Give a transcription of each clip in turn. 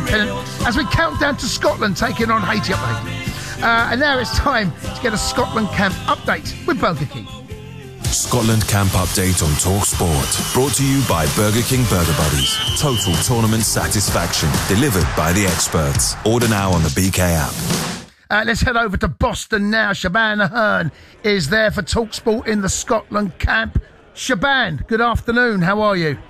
Grand pennant as we count down to Scotland taking on Haiti up Haiti. And now it's time to get a Scotland camp update with Burger King. Scotland Camp Update on Talk Sport. Brought to you by Burger King Burger Buddies. Total tournament satisfaction. Delivered by the experts. Order now on the BK app. Let's head over to Boston now. Shaban Ahern is there for Talk Sport in the Scotland Camp. Shaban, good afternoon. How are you?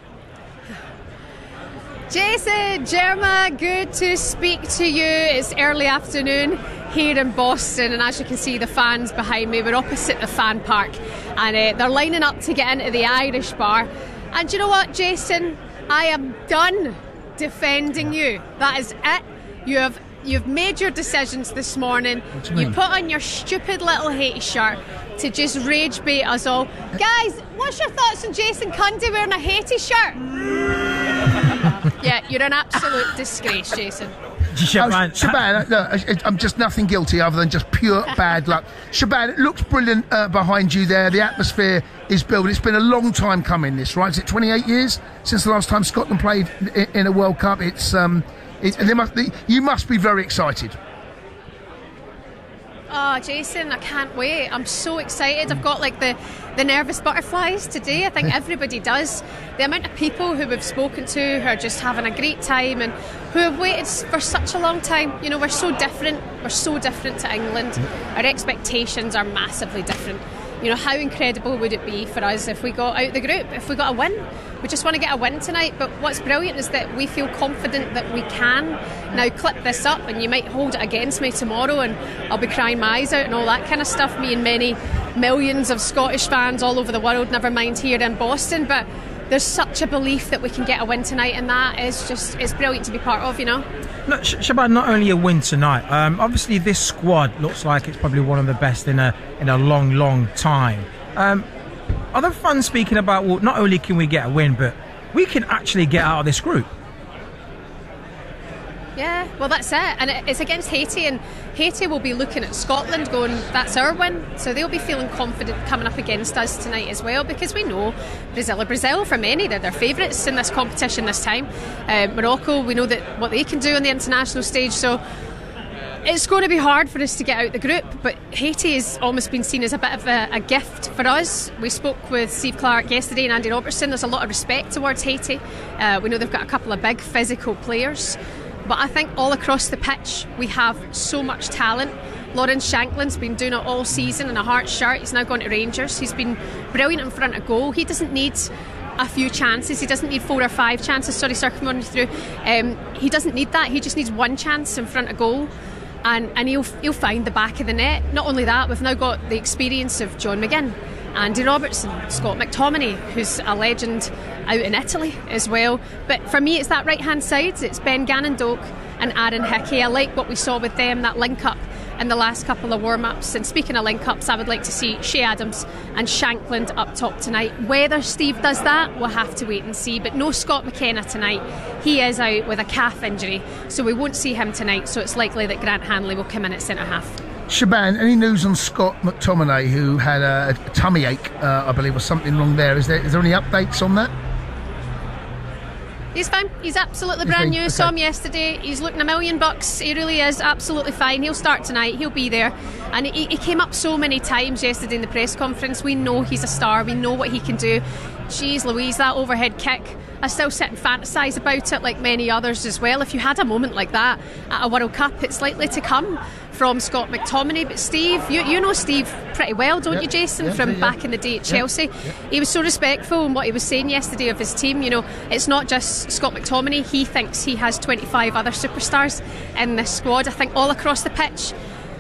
Jason, Gemma, good to speak to you. It's early afternoon here in Boston, and as you can see, the fans behind me, we're opposite the fan park, and they're lining up to get into the Irish bar. And you know what, Jason? I am done defending you. That is it. You've made your decisions this morning. You put on your stupid little Haiti shirt to just rage bait us all. Guys, what's your thoughts on Jason Cundy wearing a Haiti shirt? Yeah, you're an absolute disgrace, Jason. Shaban, look, I'm just nothing guilty other than just pure bad luck. Shaban, it looks brilliant behind you there. The atmosphere is building. It's been a long time coming, this, right? Is it 28 years since the last time Scotland played in a World Cup? You must be very excited. Oh, Jason, I can't wait. I'm so excited. I've got like the nervous butterflies today. I think everybody does. The amount of people who we've spoken to who are just having a great time and who have waited for such a long time. You know, we're so different. We're so different to England. Our expectations are massively different. You know, how incredible would it be for us if we got out the group, if we got a win? We just want to get a win tonight, but what's brilliant is that we feel confident that we can. Now clip this up and you might hold it against me tomorrow and I'll be crying my eyes out and all that kind of stuff, me and many millions of Scottish fans all over the world, never mind here in Boston, but there's such a belief that we can get a win tonight, and that is just, it's brilliant to be part of, you know. Look, Shaban, not only a win tonight, obviously this squad looks like it's probably one of the best in a long time. Are the fans speaking about, well, not only can we get a win, but we can actually get out of this group? Yeah, well, that's it. And it's against Haiti, and Haiti will be looking at Scotland going, that's our win. So they'll be feeling confident coming up against us tonight as well, because we know Brazil are Brazil. For many, they're their favourites in this competition this time. Morocco, we know that what they can do on the international stage. So it's going to be hard for us to get out the group, but Haiti has almost been seen as a bit of a gift for us. We spoke with Steve Clarke yesterday and Andy Robertson. There's a lot of respect towards Haiti. We know they've got a couple of big physical players, but I think all across the pitch we have so much talent. Lawrence Shankland's been doing it all season in a Hearts shirt. He's now gone to Rangers. He's been brilliant in front of goal. He doesn't need a few chances. He doesn't need 4 or 5 chances. Sorry, sir, come on through. He doesn't need that. He just needs one chance in front of goal. And he'll find the back of the net. Not only that, we've now got the experience of John McGinn, Andy Robertson, Scott McTominay, who's a legend out in Italy as well. But for me, it's that right-hand side. It's Ben Gannon-Doak and Aaron Hickey. I like what we saw with them, that link-up in the last couple of warm-ups. And speaking of link-ups, I would like to see Shea Adams and Shankland up top tonight. Whether Steve does that, we'll have to wait and see. But no Scott McKenna tonight. He is out with a calf injury, so we won't see him tonight. So it's likely that Grant Hanley will come in at centre-half. Shaban, any news on Scott McTominay, who had a tummy ache, I believe, or something wrong there? Is there any updates on that? He's fine. He's absolutely brand new. Okay. Saw him yesterday. He's looking $1 million. He really is absolutely fine. He'll start tonight. He'll be there. And he came up so many times yesterday in the press conference. We know he's a star. We know what he can do. Jeez Louise, that overhead kick. I still sit and fantasise about it like many others as well. If you had a moment like that at a World Cup, it's likely to come from Scott McTominay. But Steve, you know Steve pretty well, don't you, Jason, from back in the day at Chelsea. He was so respectful in what he was saying yesterday of his team. You know, it's not just Scott McTominay. He thinks he has 25 other superstars in this squad. I think all across the pitch,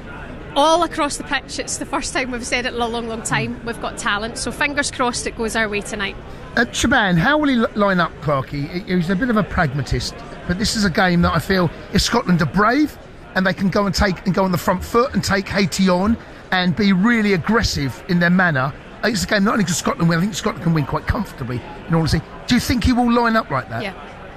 it's the first time we've said it in a long time. We've got talent, so fingers crossed it goes our way tonight. Shaban, how will he line up, Clarkey? He's a bit of a pragmatist, but this is a game that I feel if Scotland are brave and they can go on the front foot and take Haiti on and be really aggressive in their manner, it's a game not only can Scotland win, I think Scotland can win quite comfortably, in all honesty. Do you think he will line up like that? Yeah.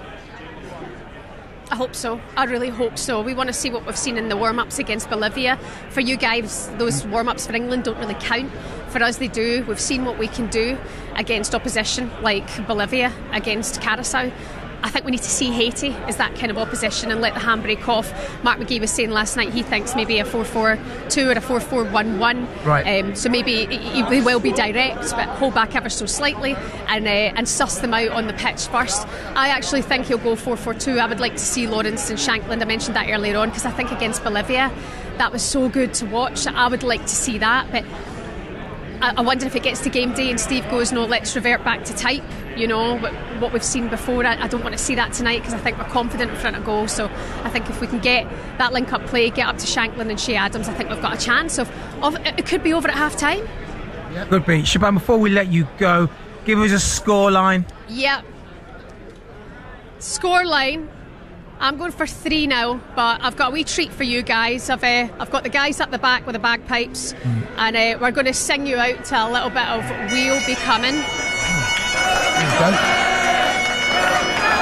I hope so. I really hope so. We want to see what we've seen in the warm-ups against Bolivia. For you guys, those warm-ups for England don't really count. For us, they do. We've seen what we can do against opposition like Bolivia, against Curacao. I think we need to see Haiti as that kind of opposition and let the handbrake off. Mark McGee was saying last night he thinks maybe a 4-4-2 or a 4-4-1-1. Right. So maybe he will be direct, but hold back ever so slightly and suss them out on the pitch first. I actually think he'll go 4-4-2. I would like to see Lawrence and Shankland. I mentioned that earlier on because I think against Bolivia that was so good to watch. I would like to see that, but I wonder if it gets to game day and Steve goes, no, let's revert back to type, what we've seen before. I don't want to see that tonight because I think we're confident in front of goal. So I think if we can get that link-up play, get up to Shankland and Shea Adams, I think we've got a chance of it could be over at half-time. Yeah. Could be. Siobhan, before we let you go, give us a score line. Yep. Score line. I'm going for 3-0, but I've got a wee treat for you guys. I've got the guys up the back with the bagpipes, and we're going to sing you out to a little bit of We'll Be Coming. There you go.